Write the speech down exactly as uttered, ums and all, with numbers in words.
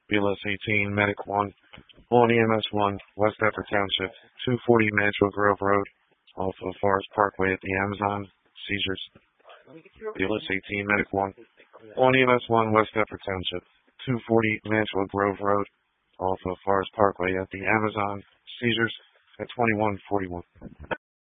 B L S eighteen, Medic one, on E M S one, West Deptford Township, two forty Mansfield Grove Road, off of Forest Parkway at the Amazon, seizures. B L S eighteen, Medic one, on E M S one, West Deptford Township, two forty Mansfield Grove Road, off of Forest Parkway at the Amazon, seizures at twenty-one forty-one.